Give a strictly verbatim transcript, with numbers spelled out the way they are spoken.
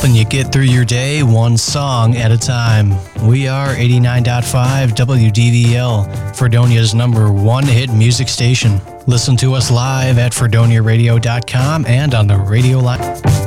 helping you get through your day one song at a time. We are eighty-nine point five W D V L, Fredonia's number one hit music station. Listen to us live at fredonia radio dot com and on the Radio Line.